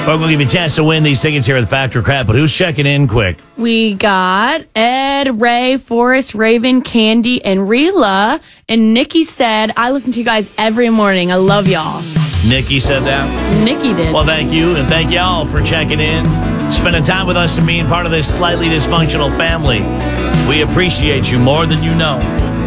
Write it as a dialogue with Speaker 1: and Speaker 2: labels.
Speaker 1: We're going to give you a chance to win these tickets here at the Factor Crap, but who's checking in quick?
Speaker 2: We got Ed, Ray, Forrest, Raven, Candy, and Rila. And Nikki said, I listen to you guys every morning. I love y'all.
Speaker 1: Nikki said that?
Speaker 2: Nikki did.
Speaker 1: Well, thank you, and thank y'all for checking in, spending time with us and being part of this slightly dysfunctional family. We appreciate you more than you know.